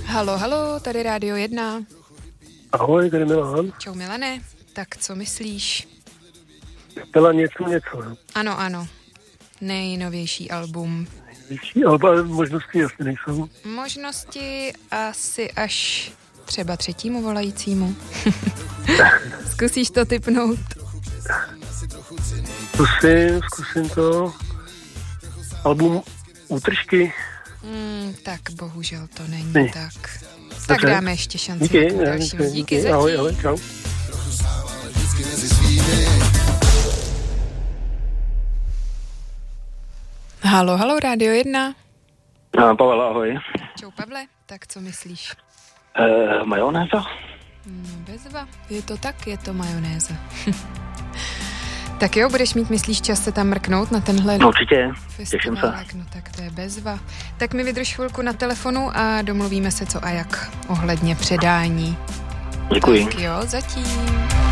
Halo, halo, tady Rádio 1. Ahoj, tady Milan. Čau Milane, tak co myslíš? Byla něco. Ano, ano, nejnovější album. Ale možnosti asi nejsou. Možnosti asi až třeba třetímu volajícímu. Zkusíš to tipnout? Zkusím to. Album Útržky. Tak bohužel to není tak. Tak dáme ještě šanci. Díky zatím. Ahoj, čau. Halo, halo, Rádio 1. Pavel, ahoj. Čau Pavle, tak co myslíš? Majonéza? Bezva, je to tak, je to majonéza. Tak jo, budeš mít, myslíš, čas se tam mrknout na tenhle určitě, těším se. No tak to je bezva. Tak mi vydrž chvilku na telefonu a domluvíme se co a jak ohledně předání. Děkuji. Tak jo, zatím.